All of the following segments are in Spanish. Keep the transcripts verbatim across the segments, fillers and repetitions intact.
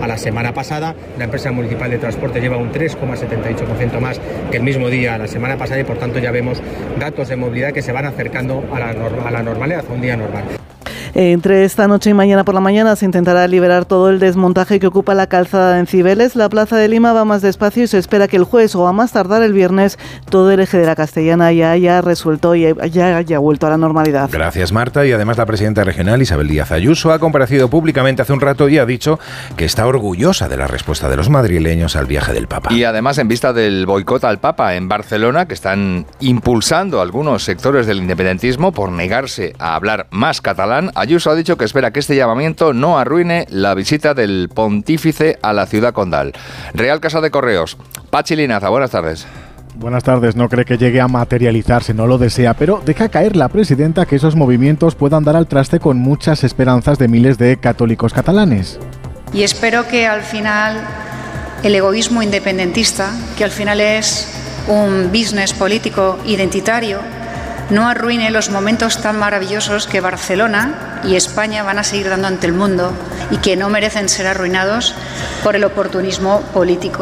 a la semana pasada. La empresa municipal de transporte lleva un tres coma setenta y ocho por ciento más que el mismo día la semana pasada y por tanto ya vemos datos de movilidad que se van acercando a la, norma, a la normalidad, a un día normal. Entre esta noche y mañana por la mañana se intentará liberar todo el desmontaje que ocupa la calzada en Cibeles. La Plaza de Lima va más despacio y se espera que el jueves o a más tardar el viernes todo el eje de la Castellana ya haya resuelto y ya haya vuelto a la normalidad. Gracias, Marta. Y además la presidenta regional, Isabel Díaz Ayuso, ha comparecido públicamente hace un rato y ha dicho que está orgullosa de la respuesta de los madrileños al viaje del Papa. Y además en vista del boicot al Papa en Barcelona, que están impulsando algunos sectores del independentismo por negarse a hablar más catalán, Ayuso ha dicho que espera que este llamamiento no arruine la visita del pontífice a la ciudad condal. Real Casa de Correos. Pachi Linaza, buenas tardes. Buenas tardes. No cree que llegue a materializarse, no lo desea, pero deja caer la presidenta que esos movimientos puedan dar al traste con muchas esperanzas de miles de católicos catalanes. Y espero que al final el egoísmo independentista, que al final es un business político identitario, no arruine los momentos tan maravillosos que Barcelona y España van a seguir dando ante el mundo y que no merecen ser arruinados por el oportunismo político.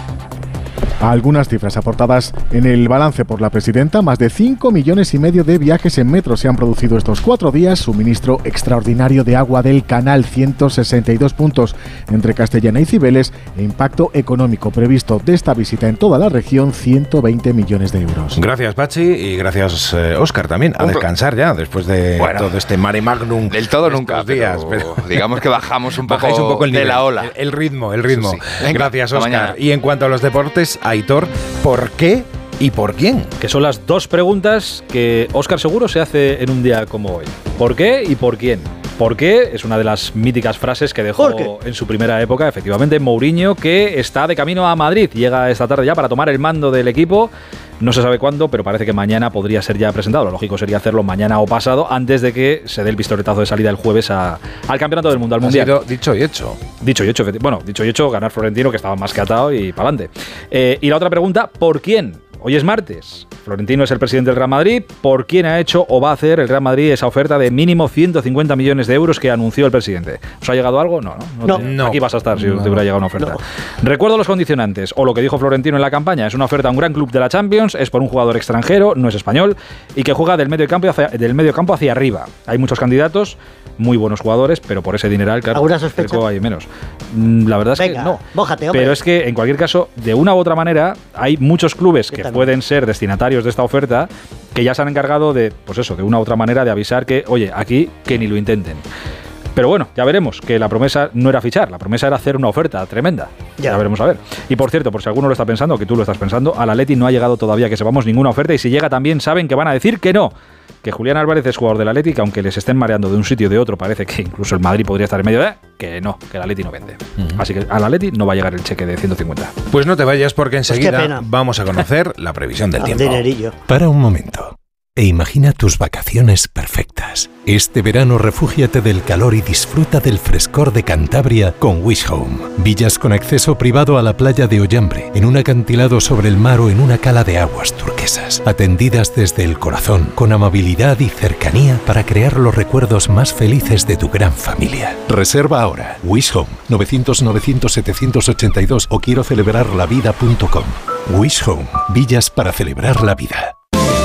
Algunas cifras aportadas en el balance por la presidenta: más de cinco millones y medio de viajes en metro se han producido estos cuatro días, suministro extraordinario de agua del canal, ciento sesenta y dos puntos entre Castellana y Cibeles, e impacto económico previsto de esta visita en toda la región, ciento veinte millones de euros. Gracias, Pachi, y gracias, eh, Óscar, también. A descansar ya, después de bueno, todo este mare magnum. Del todo nunca, días, pero, pero digamos que bajamos un poco, un poco el nivel, de la ola. El, el ritmo, el ritmo. Sí, sí. Venga, gracias, Óscar. Y en cuanto a los deportes, Aitor, ¿por qué y por quién? Que son las dos preguntas que Óscar seguro se hace en un día como hoy. ¿Por qué y por quién? ¿Por qué? Es una de las míticas frases que dejó en su primera época, efectivamente, Mourinho, que está de camino a Madrid. Llega esta tarde ya para tomar el mando del equipo. No se sabe cuándo, pero parece que mañana podría ser ya presentado. Lo lógico sería hacerlo mañana o pasado, antes de que se dé el pistoletazo de salida el jueves a, al Campeonato del Mundo, al Mundial. Ha sido dicho y hecho. Dicho y hecho, bueno, dicho y hecho, ganar Florentino, que estaba más que atado, y para adelante. Eh, y la otra pregunta, ¿por quién? Hoy es martes. Florentino es el presidente del Real Madrid. ¿Por quién ha hecho o va a hacer el Real Madrid esa oferta de mínimo ciento cincuenta millones de euros que anunció el presidente? ¿Os ha llegado algo? No, no. no, no, no. Aquí vas a estar si no, te hubiera llegado una oferta. No. Recuerdo los condicionantes, o lo que dijo Florentino en la campaña. Es una oferta a un gran club de la Champions, es por un jugador extranjero, no es español, y que juega del medio campo hacia, del medio campo hacia arriba. Hay muchos candidatos, muy buenos jugadores, pero por ese dineral, claro, ¿alguna sospecha? Hay menos. La verdad es Venga, que no. Mójate, hombre. Pero es que, en cualquier caso, de una u otra manera, hay muchos clubes que también pueden ser destinatarios de esta oferta, que ya se han encargado de, pues eso, de una u otra manera de avisar que, oye, aquí que ni lo intenten. Pero bueno, ya veremos, que la promesa no era fichar, la promesa era hacer una oferta tremenda. Ya, ya veremos a ver. Y por cierto, por si alguno lo está pensando, que tú lo estás pensando, al Atleti no ha llegado todavía, que sepamos, ninguna oferta, y si llega también saben que van a decir que no. Que Julián Álvarez es jugador del Atleti, que aunque les estén mareando de un sitio o de otro, parece que incluso el Madrid podría estar en medio de... Que no, que el Atleti no vende. Uh-huh. Así que al Atleti no va a llegar el cheque de ciento cincuenta. Pues no te vayas, porque enseguida pues vamos a conocer la previsión del tiempo. Dinerillo. Para un momento e imagina tus vacaciones perfectas. Este verano refúgiate del calor y disfruta del frescor de Cantabria con Wish Home. Villas con acceso privado a la playa de Ollambre, en un acantilado sobre el mar o en una cala de aguas turquesas. Atendidas desde el corazón, con amabilidad y cercanía para crear los recuerdos más felices de tu gran familia. Reserva ahora. Wish Home, novecientos novecientos setecientos ochenta y dos o quiero celebrar la vida punto com. Wish Home, villas para celebrar la vida.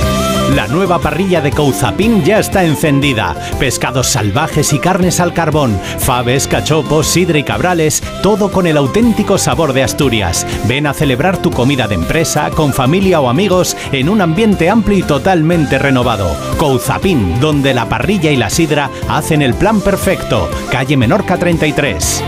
La nueva parrilla de Couzapin ya está encendida. Pescados salvajes y carnes al carbón, faves, cachopos, sidra y cabrales, todo con el auténtico sabor de Asturias. Ven a celebrar tu comida de empresa, con familia o amigos, en un ambiente amplio y totalmente renovado. Couzapin, donde la parrilla y la sidra hacen el plan perfecto. Calle Menorca treinta y tres.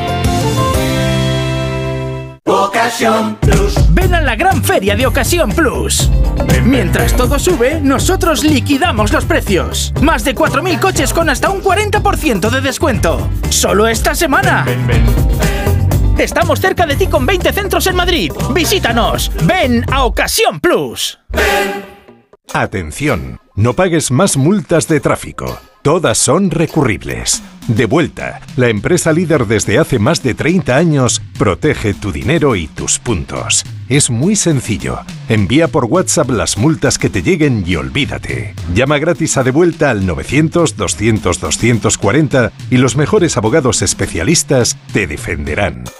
Ocasión Plus. Ven a la gran feria de Ocasión Plus. Mientras todo sube, nosotros liquidamos los precios. Más de cuatro mil coches con hasta un cuarenta por ciento de descuento. Solo esta semana. Ven, ven, ven. Estamos cerca de ti con veinte centros en Madrid. Visítanos. Ven a Ocasión Plus. Ven. Atención, no pagues más multas de tráfico. Todas son recurribles. Devuelta, la empresa líder desde hace más de treinta años, protege tu dinero y tus puntos. Es muy sencillo. Envía por WhatsApp las multas que te lleguen y olvídate. Llama gratis a Devuelta al novecientos, doscientos, doscientos cuarenta y los mejores abogados especialistas te defenderán.